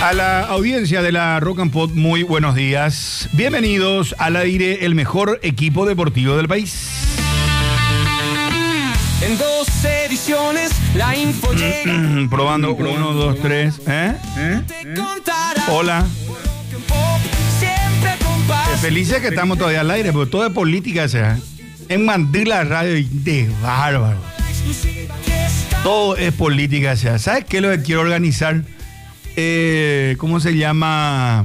A la audiencia de la Rock and Pop, muy buenos días. Bienvenidos al aire, el mejor equipo deportivo del país. En 2 ediciones la info llega. Probando, 1, 2, 3. Hola. Felices que estamos todavía al aire, porque todo es política, o sea. En Mandela Radio y de bárbaro. Todo es política, o sea. ¿Sabes qué es lo que quiero organizar? ¿Cómo se llama?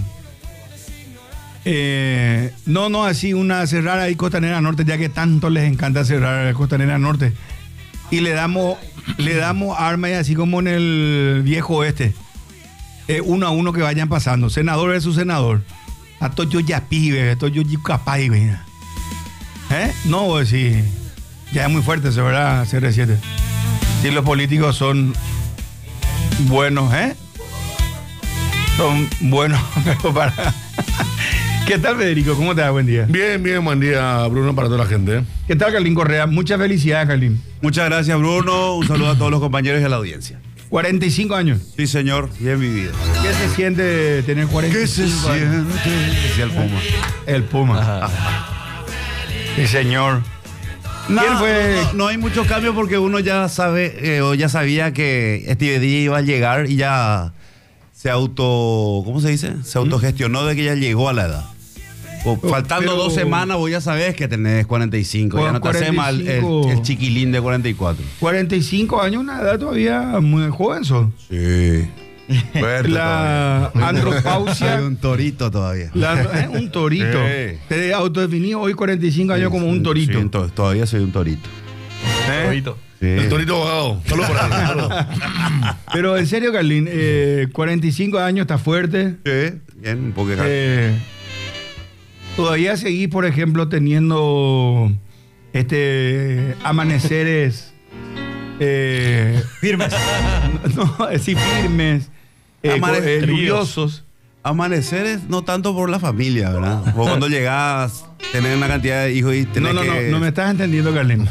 Así una cerrar ahí Costanera Norte, ya que tanto les encanta cerrar Costanera Norte. Y le damos armas así como en el viejo oeste. 1 a 1 que vayan pasando. Senador versus senador. A todos yo ya pibe, a todos yo capaz, No, pues sí. Ya es muy fuerte, eso, ¿verdad? CR7. Si los políticos son buenos, Son buenos, pero para... ¿Qué tal, Federico? ¿Cómo te va? Buen día. Bien, buen día, Bruno, para toda la gente. ¿Qué tal, Carlín Correa? Muchas felicidades, Carlín. Muchas gracias, Bruno. Un saludo a todos los compañeros y a la audiencia. 45 años. Sí, señor, bien vivido. ¿Qué se siente tener 45 ¿Qué se años? siente? Decía el Puma. El Puma. Ajá. Sí, señor. ¿Quién fue? No hay muchos cambios porque uno ya sabe, o ya sabía que este día iba a llegar y ya ¿cómo se dice? Se autogestionó de que ya llegó a la edad. Faltando 2 semanas vos ya sabés que tenés 45, ya no te hace mal el chiquilín de 44. 45 años, una edad todavía muy joven, son. Sí. La andropausia. Soy un torito todavía. Un torito. Te autodefiní hoy 45 años como un torito. Sí, todavía soy un torito. Torito. Sí. El torito abogado. Solo por ahí. Pero en serio, Carlín, 45 años, está fuerte. Sí, bien, un poco Todavía seguís, por ejemplo, teniendo amaneceres firmes. Firmes. Lluviosos. Amaneceres no tanto por la familia, ¿verdad? O cuando llegás, tenés una cantidad de hijos y tenés No me estás entendiendo, Carlín.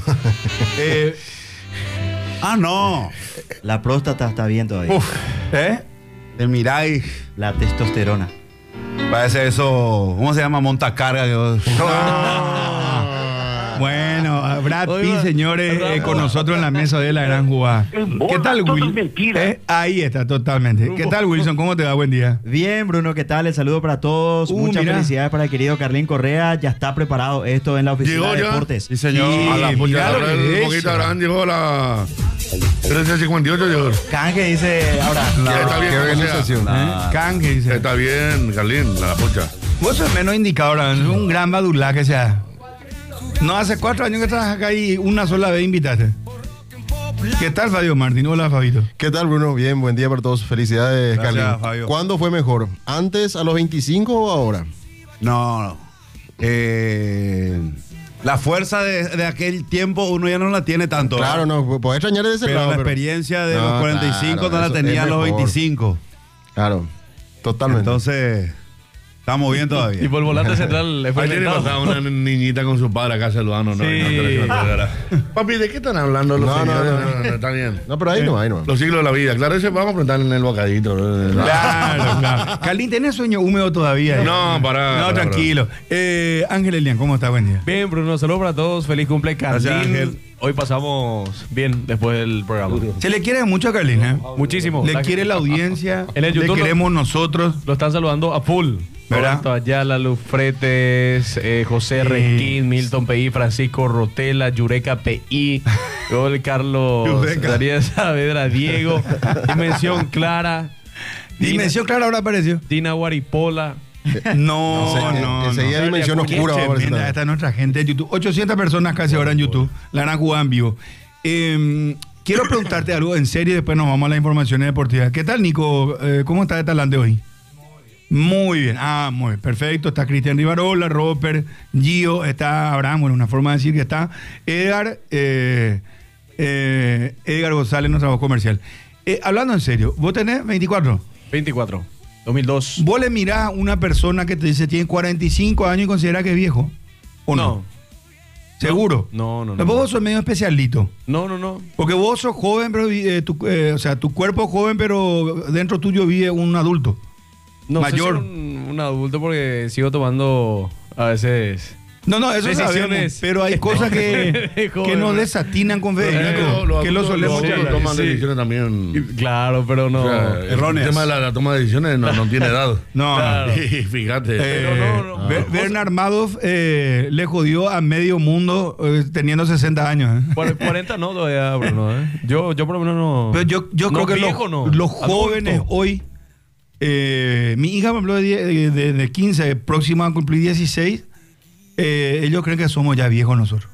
No. La próstata está bien todavía. Te miráis. La testosterona. Parece eso, ¿cómo se llama? Montacarga. Bueno, Brad Pitt, señores, con nosotros en la mesa de la gran jugada. ¿Qué tal, Will? Ahí está, totalmente. ¿Qué tal, Wilson? ¿Cómo te va? Buen día. Bien, Bruno, ¿qué tal? El saludo para todos. Muchas felicidades para el querido Carlín Correa. Ya está preparado esto en la oficina de deportes. Sí, señor. A la puta, un poquito grande, llegó a la 1358, llegó. Canje dice ahora. Está bien, qué organización. Canje dice. Está bien, Carlín, la pucha. Vos sos menos indicador, es un gran badulá que sea. No hace 4 años que trabajas acá y una sola vez invitaste. ¿Qué tal, Fabio Martín? Hola, Fabito. ¿Qué tal, Bruno? Bien, buen día para todos. Felicidades, Gracias, Carlín. Fabio. ¿Cuándo fue mejor? ¿Antes, a los 25 o ahora? No. La fuerza de aquel tiempo uno ya no la tiene tanto. Claro, no, podés extrañar de ese pero lado. la experiencia de los 45 claro, no la eso tenía a es los mejor. 25. Claro, totalmente. Entonces, estamos bien todavía. Y por el volante central le fue Ahí tiene pasada una niñita con su padre acá saludando. Papi, ¿de qué están hablando los señores? No, está bien. No, pero ahí no. Los siglos de la vida. Claro, ese vamos a preguntar en el bocadito. Claro. Carlín, ¿tenés sueño húmedo todavía? No, No, tranquilo. Ángel Elian, ¿cómo está? Buen día. Bien, Bruno, saludos para todos. Feliz cumple, Carlín. Gracias, Ángel. Hoy pasamos bien después del programa. Se le quiere mucho a Carlín, Muchísimo. Le quiere la audiencia, En el le YouTube queremos nosotros. Lo están saludando a full. ¿Verdad? Roberto Ayala, Luz Fretes, José Resquín, Milton P.I., Francisco Rotela, Yureca P.I., Gol Carlos Darío Saavedra, Diego, Dimensión Clara. Dimensión Clara ahora apareció. Dina Guaripola. No. Enseguida Dimensión Oscura va a aparecer Tremenda, también. esta es nuestra gente de YouTube. 800 personas casi ahora en YouTube. La gran jugada en vivo. Quiero preguntarte algo en serio y después nos vamos a las informaciones deportivas. ¿Qué tal, Nico? ¿Cómo está de talante hoy? Muy bien. Muy bien. Perfecto. Está Cristian Rivarola, Roper, Gio, está Abraham, bueno, una forma de decir que está Edgar González, nuestra voz comercial. Hablando en serio, ¿vos tenés 24? 24. 2002. ¿Vos le mirás a una persona que te dice tiene 45 años y considera que es viejo? ¿O no? ¿Seguro? No. Vos sos medio especialito. No. Porque vos sos joven, pero tu cuerpo es joven, pero dentro tuyo vive un adulto. No mayor. sé si un adulto porque sigo tomando a veces. No, eso Decisiones sabemos, pero hay cosas que nos desatinan con Federico, que lo solemos los charlar. toman sí. decisiones también. Claro, pero no. O sea, erróneas. El tema de la toma de decisiones no tiene edad. No, Claro. Y fíjate. no. Bernard Madoff le jodió a medio mundo teniendo 60 años. 40 no todavía, Bruno. Yo por lo menos no. Pero yo no creo que viejo, los jóvenes Adulto. hoy, mi hija, por ejemplo, de 15, próxima a cumplir 16, ellos creen que somos ya viejos nosotros.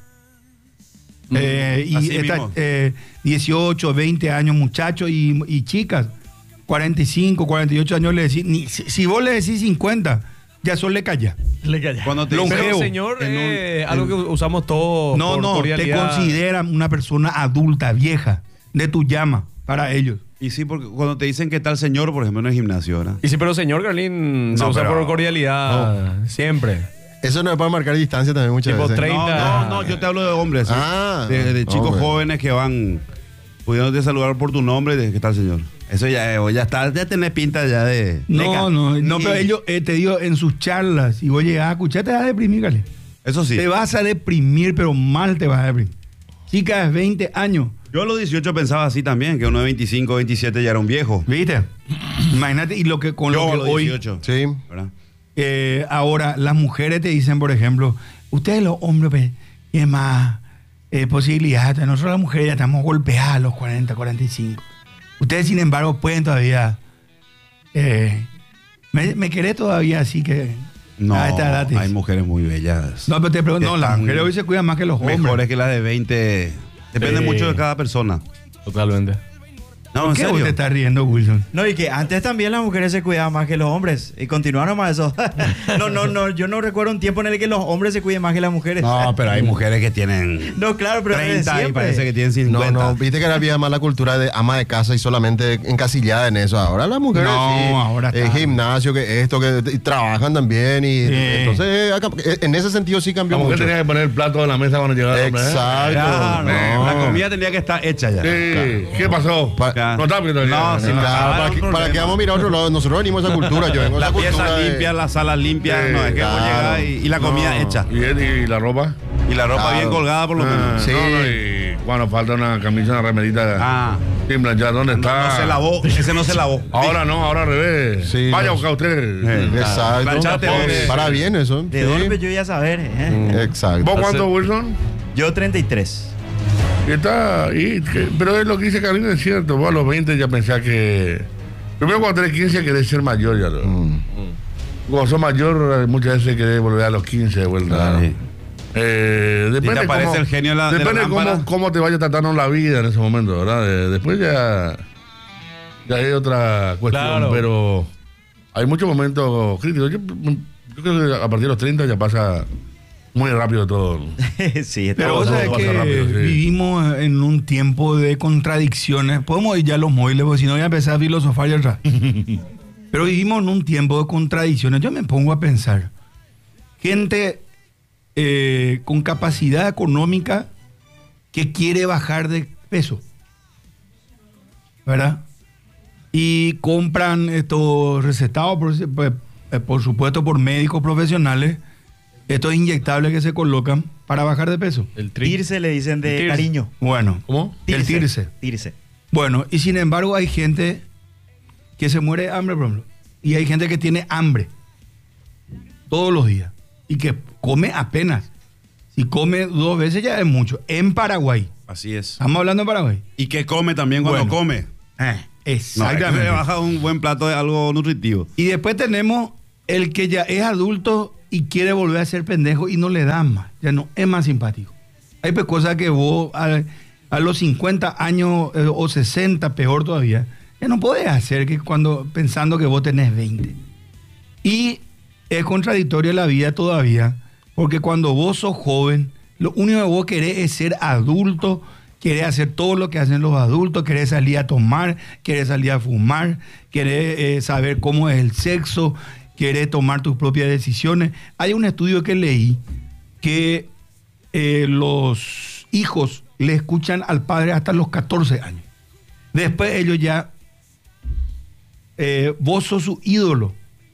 Y así mismo. 18, 20 años muchachos y chicas, 45, 48 años le decís, si vos le decís 50, ya solo le calla. Cuando te Longevo. Pero señor, algo que usamos todos. No, por te cordialidad. consideran una persona adulta, vieja, de tu llama, para ellos. Y sí, porque cuando te dicen que tal señor, por ejemplo, en el gimnasio, ¿verdad? Y sí, pero señor Carlín se No, usa pero- por cordialidad. Siempre. Eso no es para marcar distancia también muchas Tipo veces. 30. No, yo te hablo de hombres. ¿sí? Ah, de chicos hombre. jóvenes que van pudiéndote saludar por tu nombre. ¿Qué tal, señor? Eso ya está, ya tenés pinta ya de... No, pero ellos, te digo, en sus charlas, si vos llegás a escuchar, te vas a deprimir, Gale. Eso sí. Te vas a deprimir, pero mal te vas a deprimir. Chica de 20 años, Yo a los 18 pensaba así también, que uno de 25, 27 ya era un viejo. ¿viste? Imagínate, y lo que con Yo lo a que los hoy, 18. Sí. ¿verdad? ahora las mujeres te dicen, por ejemplo, ustedes los hombres pues, tienen más posibilidades. Nosotros las mujeres ya estamos golpeadas a los 40, 45. Ustedes, sin embargo, pueden todavía... ¿Me querés todavía así que... No, a esta edad te hay dicen? mujeres muy bellas. No, pero te pregunto, no, las Están mujeres hoy se cuidan más que los hombres. Mejores que las de 20. Depende Sí. mucho de cada persona. Totalmente. No, ¿Por en qué vos serio. te estás riendo, Wilson? No, y que antes también las mujeres se cuidaban más que los hombres. Y continuaron más eso. No, yo no recuerdo un tiempo en el que los hombres se cuiden más que las mujeres. No, pero hay mujeres que tienen No, claro, pero 30 y siempre. parece que tienen No, 50. no, viste que había más la cultura de ama de casa y solamente encasillada en eso. Ahora las mujeres No, sí, ahora está. gimnasio, que esto, que y trabajan también y Sí. entonces en ese sentido sí La cambió mujer mucho. tenía que poner el plato en la mesa cuando llegaba el hombre. Exacto. Claro, No. la comida tenía que estar hecha ya. Sí. ¿Qué pasó? Pa- No está bien todavía. No, sí, Claro, Ah, para, no, para que vamos a mirar a otro lado. Nosotros venimos de esa cultura. Yo vengo de La esa pieza cultura. limpia, la sala limpia. Sí, No, es que vos claro. llegás y la comida hecha. ¿Y la ropa? Y la ropa Claro. bien colgada por lo menos. Sí. No, y cuando falta una camisa, una remerita Ah. sin planchar, ¿dónde está? No se lavó, ese no se lavó. Ahora no, ahora al revés. Sí, Vaya a no. buscar usted. Exacto. Planchate, hombre. Para bien eso. ¿De sí. dónde yo iba a saber? Exacto. ¿Vos cuánto, Wilson? Yo 33. Pero es lo que dice Carolina, es cierto. Vos a los 20 ya pensás que... Primero cuando tenés 15 querés ser mayor ya. Cuando sos mayor muchas veces querés volver a los 15 de vuelta. Claro. ¿no? Depende Y te aparece el genio de la depende lámpara. cómo te vaya tratando la vida en ese momento, ¿verdad? Después ya hay otra cuestión, Claro. pero hay muchos momentos críticos. Yo creo que a partir de los 30 ya pasa muy rápido todo. Sí, está Pero vos todo sabés pasa que rápido, sí. vivimos en un tiempo de contradicciones. Podemos ir ya a los móviles, porque si no voy a empezar a filosofar ya atrás. Pero vivimos en un tiempo de contradicciones. Yo me pongo a pensar. Gente con capacidad económica que quiere bajar de peso. ¿Verdad? Y compran estos recetados, por supuesto, por médicos profesionales, estos inyectables que se colocan para bajar de peso. El tri. Tirse le dicen de Tirse. cariño. Bueno, ¿Cómo? el tirse. Tirse. Bueno, y sin embargo hay gente que se muere de hambre, por ejemplo. Y hay gente que tiene hambre todos los días y que come apenas. Si come 2 veces ya es mucho. En Paraguay. Así es. Estamos hablando de Paraguay. Y que come también cuando Bueno. come. No, Exactamente. es que le baja un buen plato de algo nutritivo. Y después tenemos el que ya es adulto y quiere volver a ser pendejo y no le dan más. Ya no es más simpático. Hay pues cosas que vos a los 50 años o 60, peor todavía, ya no podés hacer que cuando pensando que vos tenés 20. Y es contradictoria la vida todavía, porque cuando vos sos joven, lo único que vos querés es ser adulto, querés hacer todo lo que hacen los adultos, querés salir a tomar, querés salir a fumar, querés saber cómo es el sexo, querés tomar tus propias decisiones. Hay un estudio que leí que los hijos le escuchan al padre hasta los 14 años. Después ellos ya, vos sos su ídolo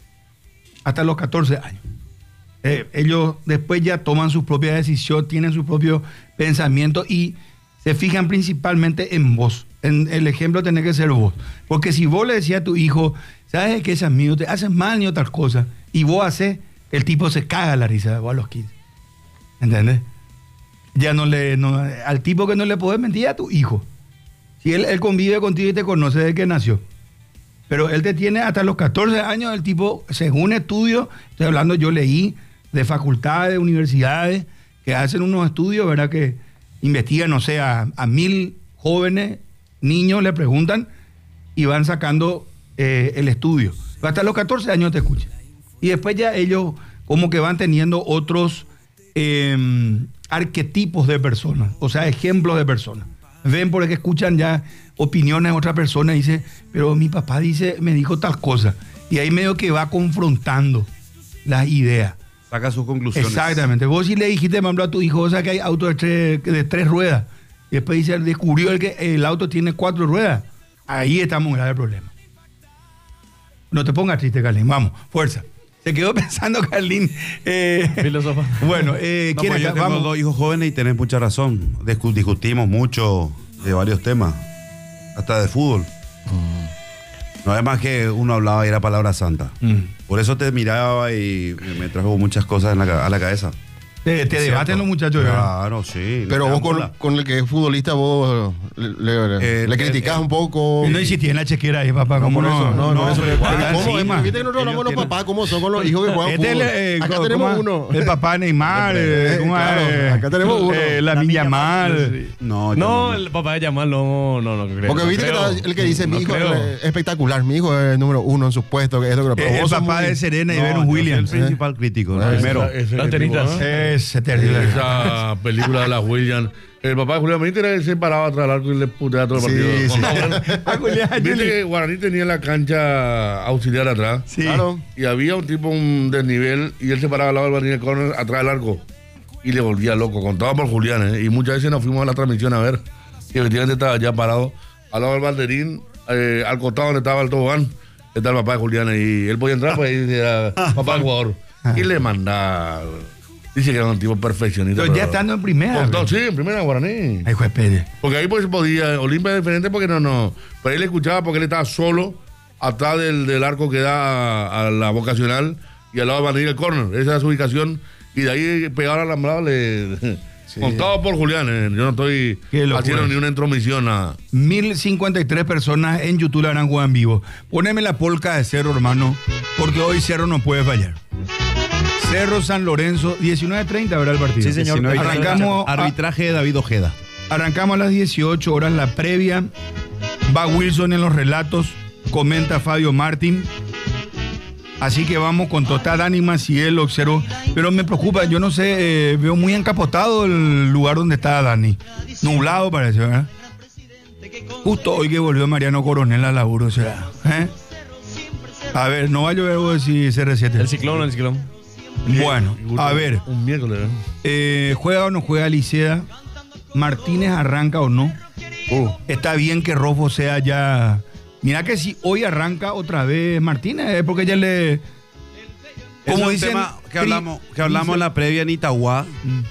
hasta los 14 años. Ellos después ya toman sus propias decisiones, tienen sus propios pensamientos y se fijan principalmente en vos. En el ejemplo tenés que ser vos. Porque si vos le decías a tu hijo, ¿sabes que ese amigo te hace mal ni otras cosas? Y vos haces, el tipo se caga la risa vos a los 15. ¿Entendés? Ya al tipo que no le podés mentir a tu hijo. Si él convive contigo y te conoce desde que nació. Pero él te tiene hasta los 14 años, el tipo, según estudios, estoy hablando, yo leí de facultades, de universidades, que hacen unos estudios, ¿verdad? Que investigan, no sé, a 1000 jóvenes, niños, le preguntan y van sacando el estudio. Pero hasta los 14 años te escuchan. Y después ya ellos como que van teniendo otros arquetipos de personas, o sea, ejemplos de personas. Ven porque escuchan ya opiniones de otra persona y dice, pero mi papá me dijo tal cosa. Y ahí medio que va confrontando las ideas. Saca sus conclusiones. Exactamente. Vos si le dijiste, por ejemplo, a tu hijo, o sea, que hay autos de 3 ruedas. Y después dice, descubrió que el auto tiene 4 ruedas. Ahí estamos en grave problema. No te pongas triste, Carlín. Vamos, fuerza. Se quedó pensando, Carlín. Filósofa. Bueno, No, ¿quién pues yo acá? tengo Vamos. 2 hijos jóvenes y tenés mucha razón. Discutimos mucho de varios temas, hasta de fútbol. No es más que uno hablaba y era palabra santa. Por eso te miraba y me trajo muchas cosas a la cabeza. Te debaten los muchachos. ¿verdad? Claro, sí. Pero no vos te dan bola. con el que es futbolista, vos le criticás un poco. No insistí en la chequera ahí, papá. No, ¿Cómo por eso, no, por eso. pero Porque está ¿cómo es? encima. Viste que nosotros hablamos los papás, cómo son con los hijos que juegan Este fútbol. es Acá tenemos uno. El papá Neymar. ¿Cómo Claro, es? acá tenemos uno. La Minya Mal. No, No, el papá de Yamal no creo. Porque no viste que creo. está el que dice, mi No hijo creo. es espectacular, mi hijo es el número 1 en su puesto, que esto, que lo pero El vos sos papá muy- de Serena y No, Venus yo soy Williams. el principal crítico. ¿no? Primero. Los tenistas. Es terrible. Esa película de las Williams. El papá de Julián Benítez era el que se paraba atrás del arco y le puteaba todo el Sí, partido. sí. A Julián, Viste Juli. que Guaraní tenía la cancha auxiliar atrás. Sí. Claro. Y había un tipo, un desnivel, y él se paraba al lado del Guaraní del corner, atrás del arco. Y le volvía loco. Contaba por Julián, ¿eh? Y muchas veces nos fuimos a la transmisión a ver. Y efectivamente estaba ya parado al lado del banderín, al costado donde estaba el tobogán. Está el papá de Julián. Y él podía entrar, pues ahí era papá del jugador. Y le mandaba. Dice que era un tipo perfeccionista. Pero ya estando en primera. Con todo, sí, en primera Guaraní. Ay, juez Pérez. Porque ahí pues podía, Olimpia es diferente porque no. Pero él escuchaba porque él estaba solo atrás del arco que da a la vocacional y al lado del banderín del corner. Esa es su ubicación. Y de ahí pegado al alambrado contado por Julián. Yo no estoy Qué locura. haciendo ni una intromisión, nada. 1053 personas en YouTube la harán jugar en vivo. Poneme la polca de Cerro, hermano, porque hoy Cerro no puede fallar. Cerro San Lorenzo, 19:30, ¿verdad el partido? Sí, señor. 19:30. Arrancamos a- Arbitraje de David Ojeda. Arrancamos a las 18 horas la previa. Va Wilson en los relatos, comenta Fabio Martín. Así que vamos con total ánima si él lo observó. Pero me preocupa, yo no sé, veo muy encapotado el lugar donde está Dani. Nublado parece, ¿verdad? Justo hoy que volvió Mariano Coronel a laburo, ¿será? ¿Eh? A ver, no va a llover vos si CR7. El ciclón. Bueno, a ver, Un miércoles, ¿juega o no juega Liceda? ¿Martínez arranca o no? Está bien que Rofo sea ya... Mira que si hoy arranca otra vez Martínez, es porque ya le... Es Como un dicen, tema que hablamos en la previa en Itagua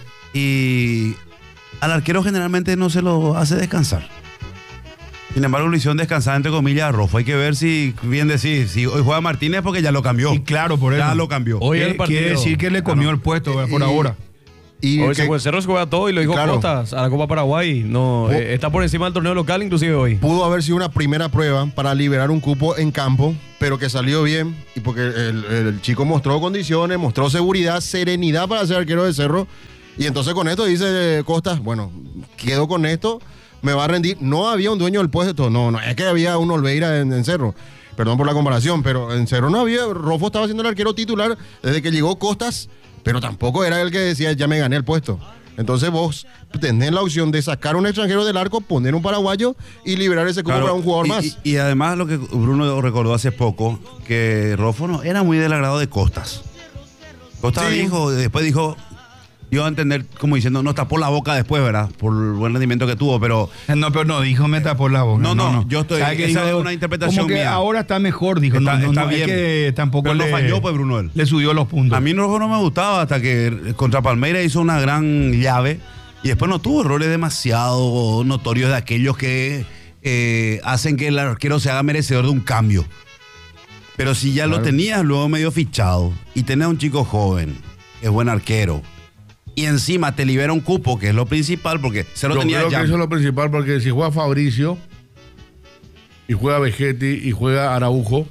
y al arquero generalmente no se lo hace descansar. Sin embargo, lo hicieron descansar entre comillas a Rofo. Hay que ver si, bien decir, si hoy juega Martínez porque ya lo cambió. Y claro, por eso. Ya lo cambió. Hoy el partido. Quiere decir que le comió el puesto por ahora. Y Hoy que- el Cerro se juega todo y lo dijo Claro. Costas a la Copa Paraguay. No, está por encima del torneo local inclusive hoy. pudo haber sido una primera prueba para liberar un cupo en campo, pero que salió bien y porque el chico mostró condiciones, mostró seguridad, serenidad para ser arquero de Cerro. Y entonces con esto dice Costas, bueno, quedo con esto, me va a rendir. No había un dueño del puesto, no es que había un Olveira en Cerro. Perdón por la comparación, pero en Cerro no había. Rofo estaba siendo el arquero titular desde que llegó Costas, pero tampoco era el que decía, ya me gané el puesto. Entonces vos tenés la opción de sacar un extranjero del arco, poner un paraguayo y liberar ese cupo Claro, para un jugador y- más. Y además lo que Bruno recordó hace poco, que Rofo no era muy del agrado de Costas. Costas Sí. después dijo, dio a entender como diciendo, nos tapó la boca después, ¿verdad? Por el buen rendimiento que tuvo, pero... No, pero no, dijo me tapó la boca. No, yo estoy... ¿Sabe qué Esa dijo? es una interpretación como que mía. ahora está mejor, dijo. Está no, bien. Es que tampoco Pero no le falló, pues, Bruno, él. le subió los puntos. A mí no me gustaba hasta que contra Palmeiras hizo una gran llave y después no tuvo errores demasiado notorios de aquellos que hacen que el arquero se haga merecedor de un cambio. Pero si ya lo tenías luego medio fichado y tenés a un chico joven, que es buen arquero, y encima te libera un cupo, que es lo principal, porque se lo Yo tenía creo ya. que eso es lo principal, porque si juega Fabricio, y juega Vegetti, y juega Araujo,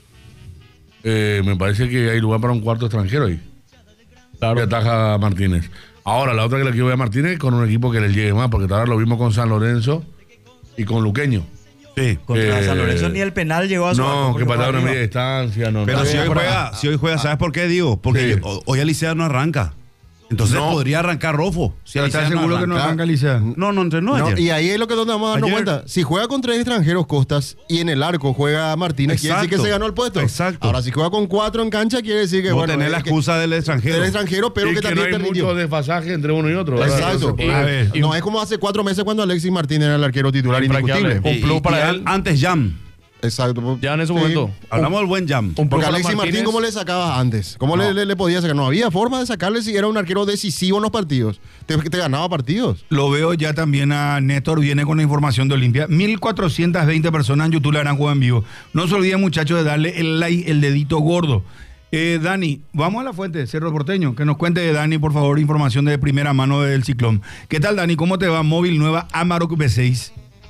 me parece que hay lugar para un cuarto extranjero ahí. Claro. Que ataja a Martínez. Ahora, la otra que le quiero ver a Martínez con un equipo que le llegue más, porque ahora lo vimos con San Lorenzo y con Luqueño. Sí. Contra San Lorenzo ni el penal llegó a su arco, No, porque que fue patearon a arriba. media distancia. No, Pero no. si hoy juega, ¿sabes por qué digo? Porque Sí. hoy Alicia no arranca. Entonces No. podría arrancar Rofo. Si Pero ¿estás Alicia seguro que no arranca. arranca Licea? No entrenó No, ayer. y ahí es lo que donde vamos a darnos Ayer. cuenta. Si juega con 3 extranjeros Costas y en el arco juega Martínez, quiere decir que Exacto. se ganó el puesto. Exacto. Ahora, si juega con 4 en cancha, quiere decir que Vos bueno, tenés es la que- excusa del extranjero. del extranjero, pero Y que que no también hay te rindió. mucho desfasaje entre uno y otro. ¿verdad? Exacto. No se puede. A ver. No es como hace 4 meses cuando Alexis Martínez era el arquero titular Infranqueable. indiscutible. Un plus para él. Antes Jam. Exacto. Ya en ese Sí. momento. Hablamos del buen Jam. Un plus Porque para Alexis Martín, Martínez. ¿cómo le sacabas antes? ¿Cómo le podía sacar? No había forma de sacarle si era un arquero decisivo en los partidos. Te ganaba partidos. Lo veo ya también a Néstor, viene con la información de Olimpia. 1.420 personas en YouTube le harán juego en vivo. No se olviden, muchachos, de darle el like, el dedito gordo. Dani, vamos a la fuente, Cerro Porteño. Que nos cuente, Dani, por favor, información de primera mano del Ciclón. ¿Qué tal, Dani? ¿Cómo te va? Móvil nueva Amarok V6.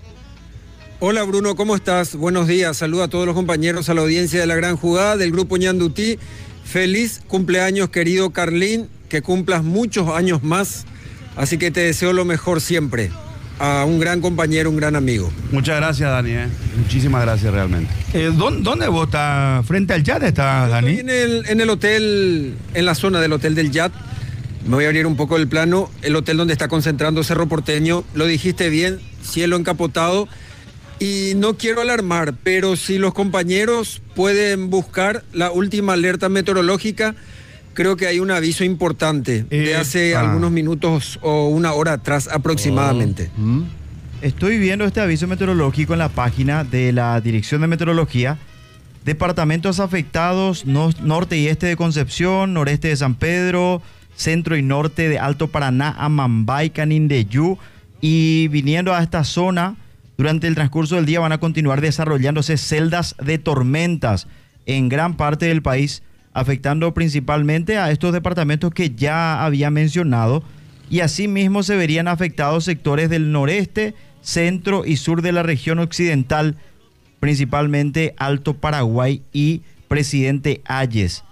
Hola Bruno, ¿cómo estás? Buenos días, saludo a todos los compañeros, a la audiencia de La Gran Jugada del Grupo Ñandutí. Feliz cumpleaños, querido Carlín, que cumplas muchos años más, así que te deseo lo mejor siempre. A un gran compañero, un gran amigo. Muchas gracias, Dani. Muchísimas gracias, realmente. ¿Dónde vos estás? ¿Frente al chat estás, Dani? Estoy en el hotel, en la zona del Hotel del Yat. Me voy a abrir un poco el plano. El hotel donde está concentrando Cerro Porteño. Lo dijiste bien, cielo encapotado. Y no quiero alarmar, pero si los compañeros pueden buscar la última alerta meteorológica, creo que hay un aviso importante de hace algunos minutos o una hora atrás aproximadamente. Estoy viendo este aviso meteorológico en la página de la Dirección de Meteorología. Departamentos afectados, norte y este de Concepción, noreste de San Pedro, centro y norte de Alto Paraná, Amambay, Canindeyú. Y viniendo a esta zona, durante el transcurso del día van a continuar desarrollándose celdas de tormentas en gran parte del país, afectando principalmente a estos departamentos que ya había mencionado, y asimismo se verían afectados sectores del noreste, centro y sur de la región occidental, principalmente Alto Paraguay y Presidente Hayes.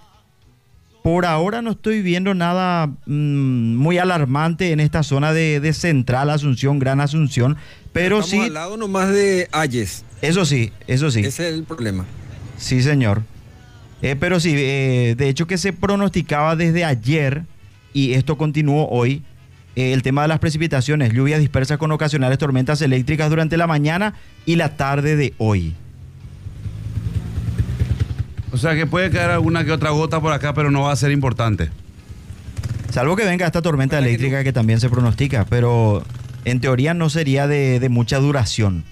Por ahora no estoy viendo nada muy alarmante en esta zona de Central Asunción, Gran Asunción, pero Estamos sí, al lado nomás de Ayes. eso sí. Ese es el problema. Sí, señor. Pero sí, de hecho que se pronosticaba desde ayer, y esto continuó hoy, el tema de las precipitaciones, lluvias dispersas con ocasionales tormentas eléctricas durante la mañana y la tarde de hoy. O sea que puede caer alguna que otra gota por acá, pero no va a ser importante. Salvo que venga esta tormenta eléctrica que también se pronostica, pero en teoría no sería de mucha duración.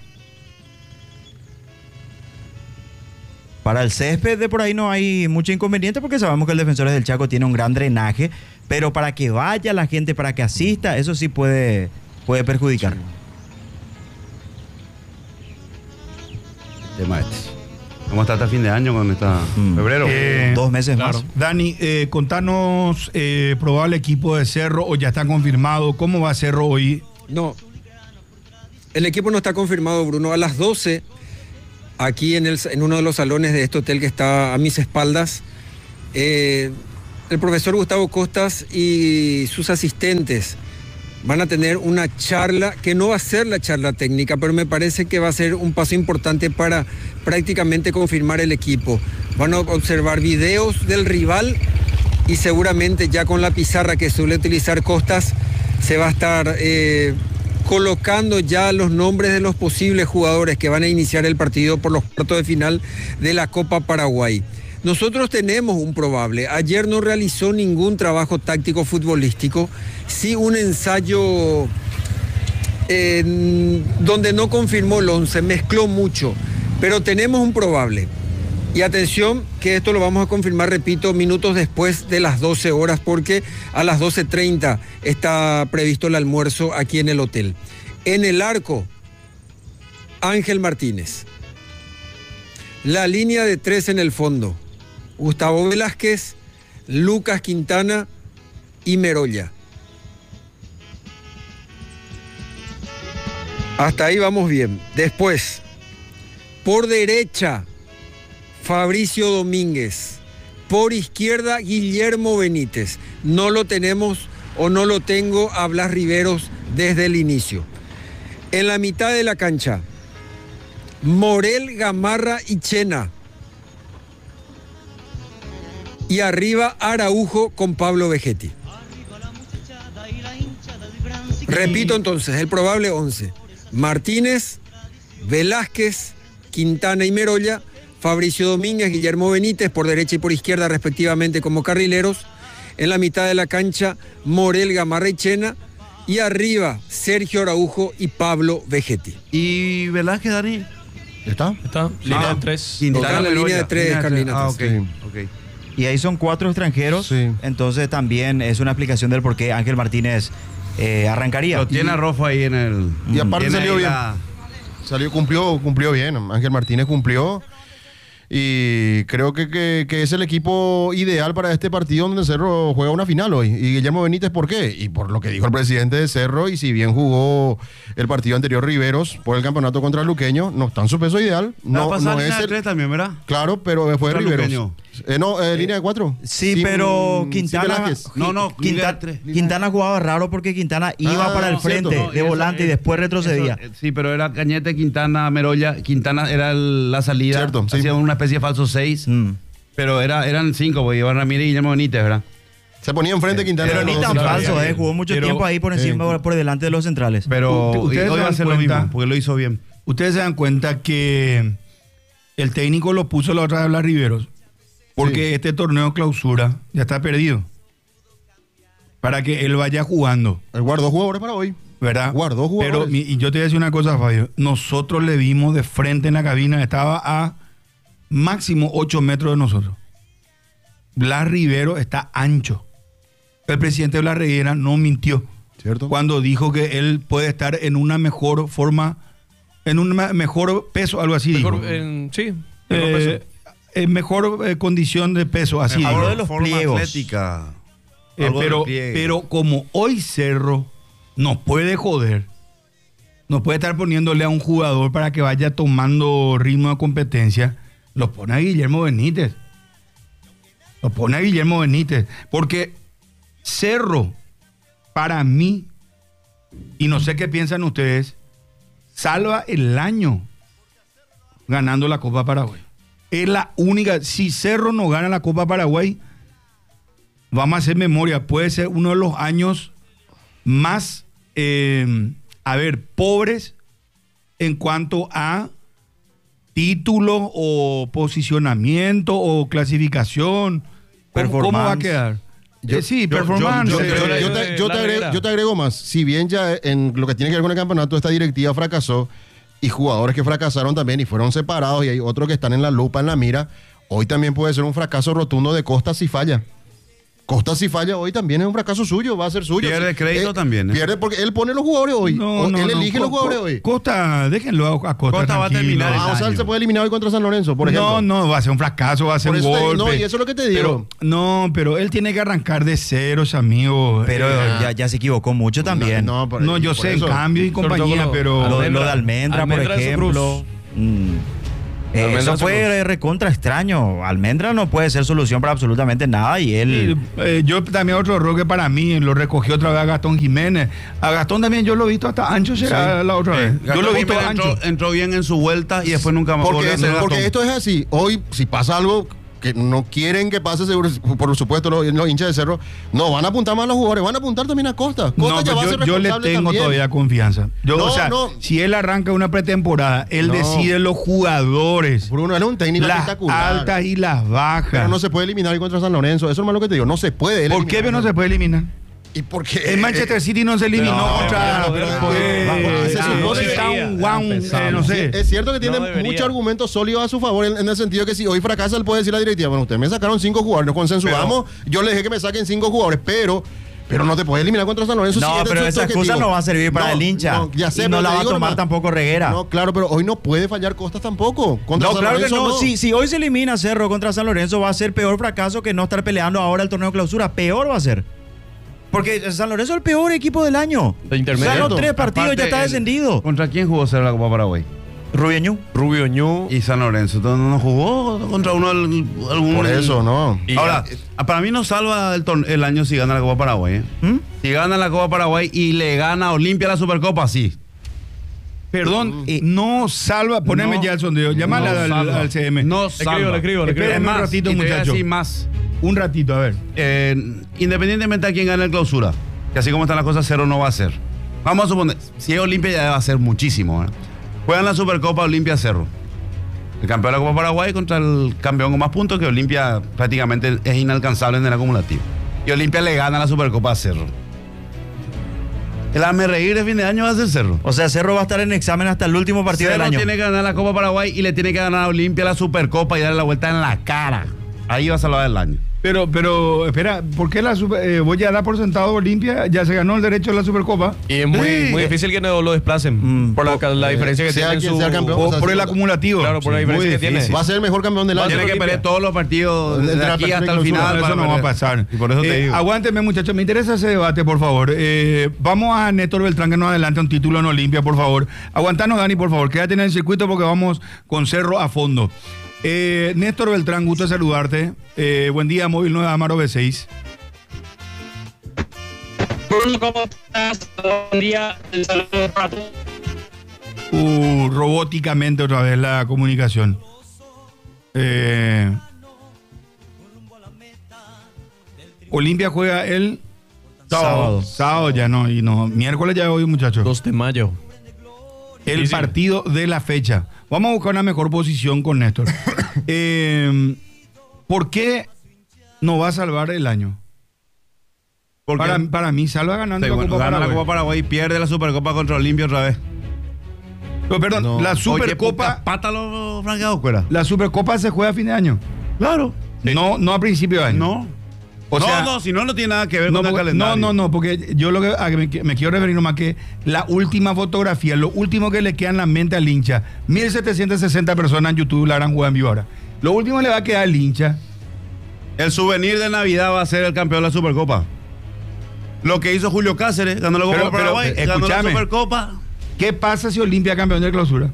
Para el césped de por ahí no hay mucho inconveniente porque sabemos que el Defensores del Chaco tiene un gran drenaje, pero para que vaya la gente, para que asista, eso sí puede perjudicar. Tema este. ¿Cómo está hasta fin de año con esta febrero? 2 meses más. Dani, contanos probable equipo de Cerro, o ya está confirmado. ¿Cómo va Cerro hoy? No, el equipo no está confirmado, Bruno. A las 12, aquí en uno de los salones de este hotel que está a mis espaldas, el profesor Gustavo Costas y sus asistentes van a tener una charla que no va a ser la charla técnica, pero me parece que va a ser un paso importante para prácticamente confirmar el equipo. Van a observar videos del rival y seguramente ya con la pizarra que suele utilizar Costas se va a estar colocando ya los nombres de los posibles jugadores que van a iniciar el partido por los cuartos de final de la Copa Paraguay. Nosotros tenemos un probable. Ayer no realizó ningún trabajo táctico futbolístico, sí un ensayo donde no confirmó el 11, mezcló mucho, pero tenemos un probable. Y atención, que esto lo vamos a confirmar, repito, minutos después de las 12 horas, porque a las 12:30 está previsto el almuerzo aquí en el hotel. En el arco, Ángel Martínez. La línea de 3 en el fondo, Gustavo Velázquez, Lucas Quintana y Merolla. Hasta ahí vamos bien. Después, por derecha, Fabricio Domínguez. Por izquierda, Guillermo Benítez. No lo tenemos o no lo tengo a Blas Riveros desde el inicio. En la mitad de la cancha, Morel, Gamarra y Chena. Y arriba Araujo con Pablo Vegetti. Repito entonces, el probable 11. Martínez, Velázquez, Quintana y Merolla, Fabricio Domínguez, Guillermo Benítez por derecha y por izquierda respectivamente como carrileros. En la mitad de la cancha, Morel, Gamarra y Chena. Y arriba, Sergio Araujo y Pablo Vegetti. ¿Y Velázquez, Dani? ¿Está? Está, línea de 3. Está en la línea de 3, Carlina. Ok. Y ahí son 4 extranjeros, Sí. entonces también es una explicación del por qué Ángel Martínez arrancaría. Lo tiene a Rofo ahí en el... Y aparte tiene salió ahí bien. Cumplió bien. Ángel Martínez cumplió. Y creo que es el equipo ideal para este partido donde Cerro juega una final hoy. Y Guillermo Benítez, ¿por qué? Y por lo que dijo el presidente de Cerro, y si bien jugó el partido anterior Riveros por el campeonato contra el Luqueño, no está en su peso ideal. No, No es es el el... 3 también, ¿verdad? Claro, pero fue Contra Riveros. Luqueño. Línea de 4. Sí, pero Quintana, Velázquez. No, línea de tres. Quintana jugaba raro porque Quintana iba para el frente cierto. de volante y después retrocedía. Sí, pero era Cañete, Quintana, Merolla. Quintana era la salida. Cierto, sí. Hacía una especie de falso 6. Pero eran 5, porque Iván Ramírez y Guillermo Benítez, ¿verdad? Se ponía enfrente Quintana. Pero ni tan falso, jugó mucho tiempo ahí por encima, por delante de los centrales. Pero Ustedes hoy se va a dan ser lo cuenta- mismo, porque lo hizo bien. Ustedes se dan cuenta que el técnico lo puso la otra vez a Blas Riveros, porque este torneo clausura ya está perdido. Para que él vaya jugando, Él guardó jugadores para hoy. ¿verdad? Guardó jugadores. Pero y yo te voy a decir una cosa, Fabio. Nosotros le vimos de frente en la cabina, estaba a máximo 8 metros de nosotros. Blas Rivero está ancho. El presidente Blas Riera no mintió ¿Cierto? cuando dijo que él puede estar en una mejor forma, en un mejor peso, algo así. Mejor, dijo. sí, mejor peso. En mejor condición de peso, así. Habló dijo. de los Forma pliegos. atlética. Algo Pero, del pliegue. pero como hoy Cerro no puede joder, no puede estar poniéndole a un jugador para que vaya tomando ritmo de competencia, lo pone a Guillermo Benítez. Lo pone a Guillermo Benítez. Porque Cerro, para mí, y no sé qué piensan ustedes, salva el año ganando la Copa Paraguay. Es la única. Si Cerro no gana la Copa Paraguay, vamos a hacer memoria, puede ser uno de los años más, pobres en cuanto a título o posicionamiento o clasificación. ¿Cómo va a quedar? Sí, performance. Yo te agrego más. Si bien ya en lo que tiene que ver con el campeonato, esta directiva fracasó y jugadores que fracasaron también y fueron separados y hay otros que están en la lupa, en la mira, hoy también puede ser un fracaso rotundo de Costa si falla. Costa si falla hoy también es un fracaso suyo, va a ser suyo. Pierde crédito también, ¿eh? Pierde porque él pone los jugadores hoy. Él elige los jugadores hoy. Costa, déjenlo a Costa. Costa va a tranquilo. terminar el O sea, él año. se puede eliminar hoy contra San Lorenzo, por ejemplo. No, va a ser un fracaso, va a ser Por un eso te digo, golpe. no, y eso es lo que te digo. Pero él tiene que arrancar de ceros, amigo. Pero ya se equivocó mucho también. No, yo sé, en cambio y Sobre compañía, todo pero... Lo de Almendra, por Almendra en su ejemplo. Almendra Eso en su fue recontra extraño. Almendra no puede ser solución para absolutamente nada y él... yo también otro error que para mí lo recogí otra vez a Gastón Jiménez. A Gastón también yo lo he visto hasta ancho, será la otra vez. Yo lo he visto ancho. Entró bien en su vuelta y después nunca más volvió a ser Porque Gastón. esto es así. Hoy, si pasa algo, que no quieren que pase, seguro, por supuesto, los hinchas de Cerro, no van a apuntar más a los jugadores, van a apuntar también a Costa. Costa No, ya va a ser yo le responsable tengo también. todavía confianza. No. Si él arranca una pretemporada, él No. decide los jugadores, Bruno, él es un técnico las espectacular. altas y las bajas. Pero no se puede eliminar contra San Lorenzo. Eso es lo que te digo. No se puede. ¿Por qué no se puede eliminar? ¿Y por qué? El Manchester City no se eliminó No, contra ese es un- no sé. Es cierto que tiene No debería. muchos argumentos sólidos a su favor en el sentido que si hoy fracasa, él puede decir a la directiva, bueno, ustedes me sacaron 5 jugadores, nos consensuamos, yo les dejé que me saquen 5 jugadores, pero no te puedes eliminar contra San Lorenzo. No, si ese pero es tu esa excusa objetivo. no va a servir para No, el hincha. no, ya sé, y pero no la te va a digo tomar nomás. tampoco Reguera. No, claro, pero hoy no puede fallar Costas tampoco. Contra No, San claro que Lorenzo, no. Si hoy se elimina Cerro contra San Lorenzo, va a ser peor fracaso que no estar peleando ahora el torneo de clausura. Peor va a ser. Porque San Lorenzo es el peor equipo del año. De intermedio. Ganó 3 partidos, ya está Aparte, descendido. ¿Contra quién jugó Cerro la Copa Paraguay? Rubieñú. Rubio Ñu. Y San Lorenzo. Entonces no jugó contra uno algún. Por eso, no. Y Ahora, para mí no salva el año si gana la Copa Paraguay. ¿eh? Si gana la Copa Paraguay y le gana a Olimpia la Supercopa, sí. Perdón, no salva, poneme No, ya el sondeo, llámale no al salva. CM. No Le salva. escribo. Espérame un Es más, ratito, y te voy a muchacho. decir más. Un ratito, a ver. Independientemente de quién gane el clausura, que así como están las cosas, Cerro no va a ser. Vamos a suponer, si es Olimpia ya va a ser muchísimo. ¿eh? Juegan la Supercopa Olimpia Cerro. El campeón de la Copa Paraguay contra el campeón con más puntos, que Olimpia prácticamente es inalcanzable en el acumulativo. Y Olimpia le gana la Supercopa a Cerro. El hazme reír de fin de año va a ser Cerro. O sea, Cerro va a estar en examen hasta el último partido Cerro del año. tiene que ganar la Copa Paraguay y le tiene que ganar a Olimpia la Supercopa y darle la vuelta en la cara. Ahí va a salvar el año. Pero, espera, ¿por qué vos ya da por sentado Olimpia? Ya se ganó el derecho a la Supercopa. Y es muy, Sí. muy difícil que no lo desplacen. Por la diferencia que sea tiene en quien su. sea el campeón. Por, sea, por sí, el acumulativo. Claro, por la Sí, diferencia muy que tiene. difícil. Va a ser el mejor campeón del año. Tiene que perder todos los partidos De de la aquí apertura hasta y el final. Eso para no va a perder. pasar. Y por eso te digo. Aguánteme, muchachos, me interesa ese debate, por favor. Vamos a Néstor Beltrán que nos adelante un título en Olimpia, por favor. Aguantanos, Dani, por favor. Quédate en el circuito porque vamos con Cerro a fondo. Néstor Beltrán, gusto de saludarte. Buen día, Móvil 9 Amaro B6. Bruno, ¿cómo estás? Buen día. El saludo para todos. Robóticamente otra vez la comunicación. Olimpia juega el Sábado. Sábado ya no, y no. Miércoles ya hoy, muchachos. 2 de mayo. El Sí. partido de la fecha. Vamos a buscar una mejor posición con Néstor. ¿Por qué no va a salvar el año? Porque Para mí, salva ganando la Copa gana la Paraguay. Copa Paraguay y pierde la Supercopa contra Olimpia otra vez. Pero, perdón, No. la Oye, Supercopa, puta pata los franqueados fuera. la Supercopa se juega a fin de año. Claro. No a principio de año. No. O sea, no, si no, no tiene nada que ver no, con el porque, calendario. no, porque yo lo que a que me quiero referir nomás que la última fotografía, lo último que le queda en la mente al hincha, 1760 personas en YouTube la harán jugar en vivo ahora. Lo último que le va a quedar al hincha. El souvenir de Navidad va a ser el campeón de la Supercopa. Lo que hizo Julio Cáceres, ganó la Copa Pero, Paraguay, ganó la escúchame. Supercopa ¿Qué pasa si Olimpia es campeón de clausura?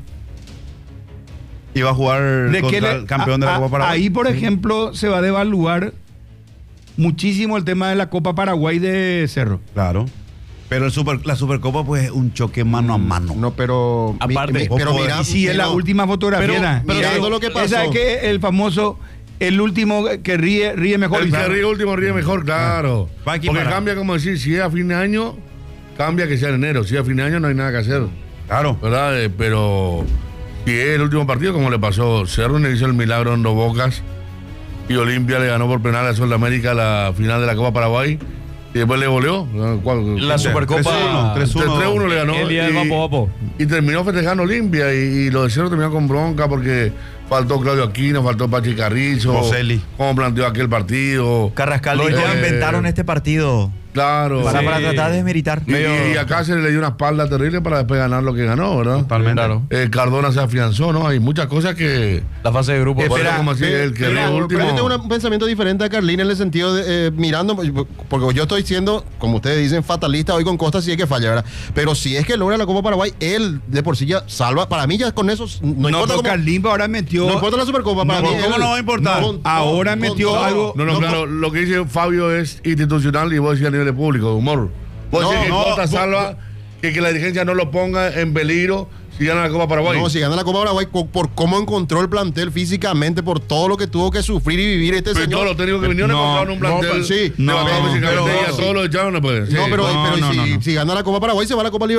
y va a jugar ¿De qué contra le- el campeón de la Copa Paraguay. Ahí, por ejemplo, se va a devaluar muchísimo el tema de la Copa Paraguay de Cerro. Claro. Pero la Supercopa, pues, es un choque mano a mano. No, pero. Aparte, pero ojo, mira. Y si es la no, última fotografía. pero mirando lo que pasó. ¿Sabes qué? El famoso, el último que ríe mejor. El que ríe último ríe mejor, claro. Va aquí Porque para- cambia, como decir, si es a fin de año, cambia que sea en enero. Si es a fin de año, no hay nada que hacer. Claro. ¿Verdad? Pero si es el último partido, como le pasó, Cerro le hizo el milagro en Dos Bocas y Olimpia le ganó por penal a Sol de América la final de la Copa Paraguay y después le goleó. La Supercopa 3-1 le ganó. El día del Vapo Vapo. Y terminó festejando Olimpia y lo de Cerro terminó con bronca porque faltó Claudio Aquino, faltó Pachi Carrizo. Bocelli. Cómo planteó aquel partido. Carrascal Lo dijo, de- inventaron este partido Claro. para Sí. tratar de desmeritar. Y acá se le dio una espalda terrible para después ganar lo que ganó, ¿verdad? Totalmente. Claro. Cardona se afianzó, ¿no? Hay muchas cosas que... La fase de grupo. Por eso, como así, el que ríe último... Pero yo tengo un pensamiento diferente a Carlín en el sentido de mirando, porque yo estoy siendo, como ustedes dicen, fatalista hoy con Costa si es que falla, ¿verdad? Pero si es que logra la Copa Paraguay, él de por sí ya salva. Para mí ya con eso no importa pero cómo, Carlimba ahora metió. no importa la Supercopa. Para No, mí ¿cómo él- no va a importar? Ahora metió todo. algo- No, claro, lo que dice Fabio es institucional y vos decís a nivel de público, de humor. Vos No, decís que no, Costa vos- salva, que la dirigencia no lo ponga en peligro Si gana la Copa Paraguay. No, si gana la Copa Paraguay por cómo encontró el plantel físicamente, por todo lo que tuvo que sufrir y vivir este Pero señor. todos los técnicos que vinieron encontraron un plantel. sí. levantado No, físicamente pero- y a todos los echaron, no puede. No, pero, No, pero no, si, no. si gana la Copa Paraguay, se va a la Copa Libertadores.